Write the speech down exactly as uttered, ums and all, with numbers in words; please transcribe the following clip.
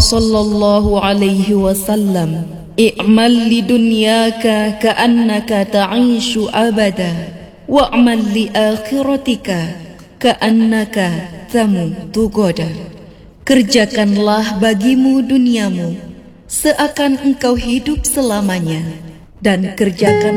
sallallahu alaihi wasallam, "I'mal li dunyaka ka'annaka ta'ishu abada, wa'mal li akhiratika ka'annaka tamutu goda." Kerjakanlah bagimu duniamu seakan engkau hidup selamanya, dan kerjakan